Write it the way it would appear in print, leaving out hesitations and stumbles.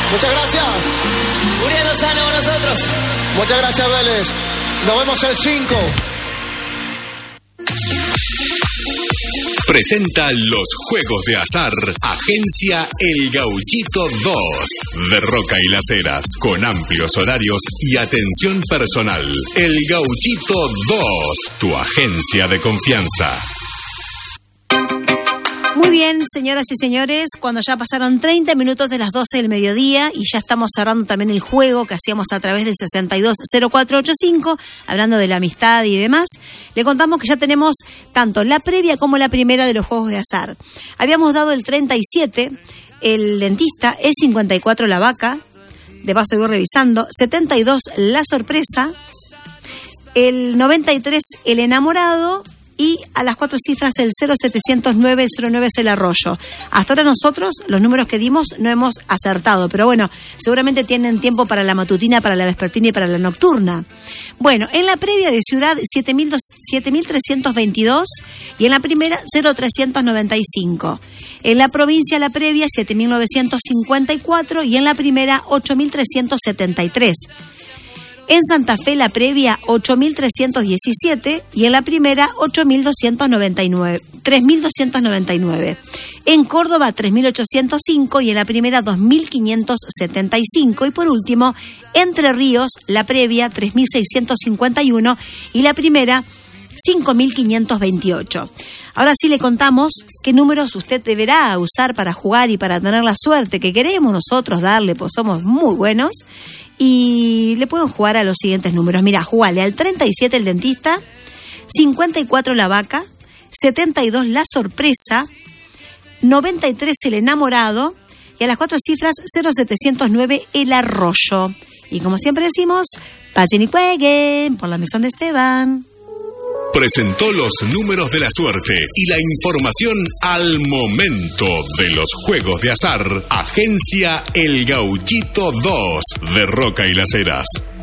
Muchas gracias. Uriel Lozano con nosotros. Muchas gracias, Vélez. Nos vemos el 5. Presenta los juegos de azar, Agencia El Gauchito 2, de Roca y Las Heras, con amplios horarios y atención personal. El Gauchito 2, tu agencia de confianza. Muy bien, señoras y señores, cuando ya pasaron 30 minutos de las 12 del mediodía y ya estamos cerrando también el juego que hacíamos a través del 620485, hablando de la amistad y demás, le contamos que ya tenemos tanto la previa como la primera de los juegos de azar. Habíamos dado el 37, el dentista, el 54, la vaca, de paso voy revisando, 72, la sorpresa, el 93, el enamorado, y a las 4 cifras el 0709, el 09 es el arroyo. Hasta ahora nosotros, los números que dimos, no hemos acertado, pero bueno, seguramente tienen tiempo para la matutina, para la vespertina y para la nocturna. Bueno, en la previa de ciudad, 7.322 y en la primera, 0.395. En la provincia, la previa, 7.954 y en la primera, 8.373. En Santa Fe, la previa, 8.317 y en la primera, 3.299. En Córdoba, 3.805 y en la primera, 2.575. Y por último, Entre Ríos, la previa, 3.651 y la primera, 5.528. Ahora sí le contamos qué números usted deberá usar para jugar y para tener la suerte que queremos nosotros darle, pues somos muy buenos. Y le pueden jugar a los siguientes números. Mira, jugale al 37 el dentista, 54 la vaca, 72 la sorpresa, 93 el enamorado y a las 4 cifras 0709 el arroyo. Y como siempre decimos, pasen y jueguen por la mesón de Esteban. Presentó los números de la suerte y la información al momento de los juegos de azar, Agencia El Gauchito 2, de Roca y Las Heras.